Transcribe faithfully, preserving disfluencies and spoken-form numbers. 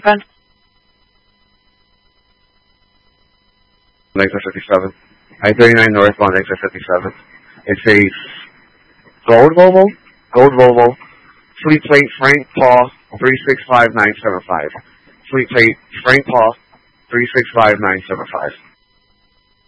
open. Exit fifty-seven. I thirty-nine northbound, exit fifty-seven. It's a gold Volvo, gold Volvo, fleet plate Frank Paul three six five nine seven five. Fleet plate Frank Paul three six five nine seven five.